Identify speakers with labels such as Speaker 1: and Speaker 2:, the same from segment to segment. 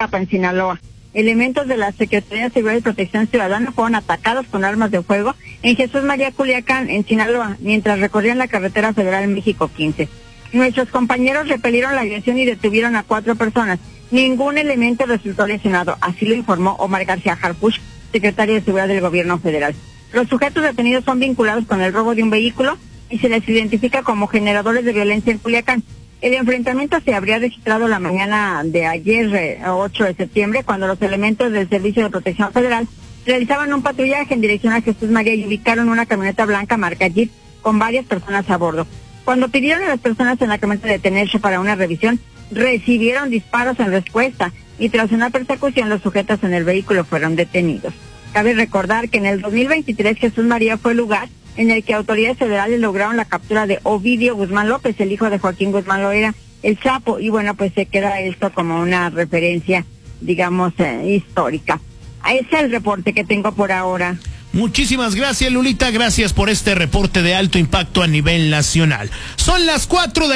Speaker 1: Iztapalapa, en Sinaloa. Elementos de la Secretaría de Seguridad y Protección Ciudadana fueron atacados con armas de fuego en Jesús María Culiacán, en Sinaloa, mientras recorrían la carretera federal México 15. Nuestros compañeros repelieron la agresión y detuvieron a 4 personas. Ningún elemento resultó lesionado, así lo informó Omar García Harfuch, secretario de Seguridad del Gobierno Federal. Los sujetos detenidos son vinculados con el robo de un vehículo y se les identifica como generadores de violencia en Culiacán. El enfrentamiento se habría registrado la mañana de ayer, 8 de septiembre, cuando los elementos del Servicio de Protección Federal realizaban un patrullaje en dirección a Jesús María y ubicaron una camioneta blanca marca Jeep con varias personas a bordo. Cuando pidieron a las personas en la camioneta detenerse para una revisión, recibieron disparos en respuesta y tras una persecución los sujetos en el vehículo fueron detenidos. Cabe recordar que en el 2023 Jesús María fue el lugar en el que autoridades federales lograron la captura de Ovidio Guzmán López, el hijo de Joaquín Guzmán Loera, el Chapo, y bueno, pues se queda esto como una referencia, digamos, histórica. Ese es el reporte que tengo por ahora.
Speaker 2: Muchísimas gracias, Lulita, gracias por este reporte de alto impacto a nivel nacional. Son las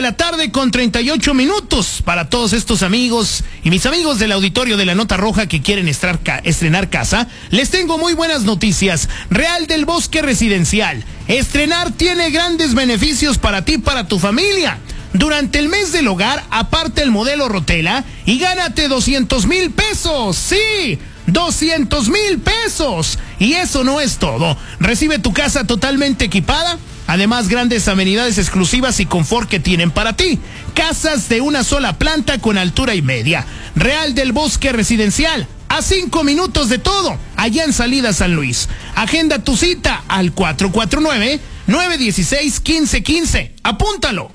Speaker 2: 4:38 para todos estos amigos y mis amigos del auditorio de La Nota Roja que quieren estrenar casa. Les tengo muy buenas noticias. Real del Bosque Residencial. Estrenar tiene grandes beneficios para ti y para tu familia. Durante el mes del hogar, aparte el modelo Rotela y gánate 200,000 pesos. ¡Sí! 200,000 pesos. Y eso no es todo. Recibe tu casa totalmente equipada. Además, grandes amenidades exclusivas y confort que tienen para ti. Casas de una sola planta con altura y media. Real del Bosque Residencial. A 5 minutos de todo. Allá en Salida San Luis. Agenda tu cita al 449-916-1515. Apúntalo.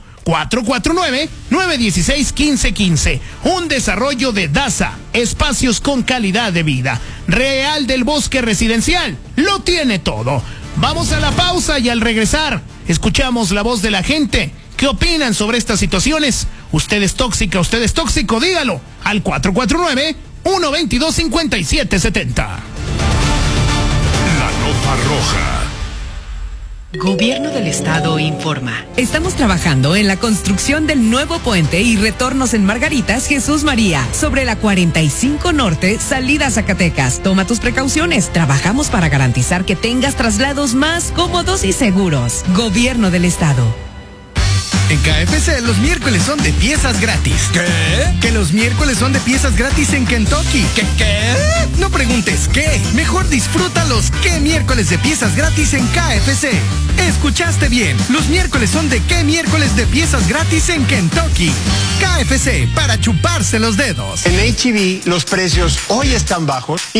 Speaker 2: 449-916-1515. Un desarrollo de DASA. Espacios con calidad de vida. Real del Bosque Residencial. Lo tiene todo. Vamos a la pausa y al regresar escuchamos la voz de la gente. ¿Qué opinan sobre estas situaciones? ¿Usted es tóxica? ¿Usted es tóxico? Dígalo al 449-122-5770.
Speaker 3: La Nota Roja.
Speaker 4: Gobierno del Estado informa. Estamos trabajando en la construcción del nuevo puente y retornos en Margaritas Jesús María, sobre la 45 Norte, salida Zacatecas. Toma tus precauciones. Trabajamos para garantizar que tengas traslados más cómodos y seguros. Gobierno del Estado.
Speaker 5: En KFC los miércoles son de piezas gratis.
Speaker 6: ¿Qué?
Speaker 5: Que los miércoles son de piezas gratis en Kentucky.
Speaker 6: ¿Qué?
Speaker 5: No preguntes qué. Mejor disfruta los qué miércoles de piezas gratis en KFC. Escuchaste bien. Los miércoles son de qué miércoles de piezas gratis en Kentucky. KFC, para chuparse los dedos.
Speaker 7: En H-E-B los precios hoy están bajos.